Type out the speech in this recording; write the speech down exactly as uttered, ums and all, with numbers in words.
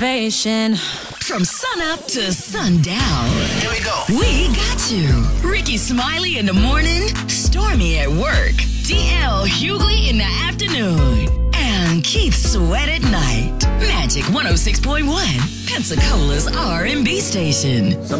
motivation. From sunup to sundown. Here we go. We got you. Ricky Smiley in the morning, Stormy at work, D L Hughley in the afternoon, and Keith Sweat at night. Magic one oh six point one, Pensacola's R and B station.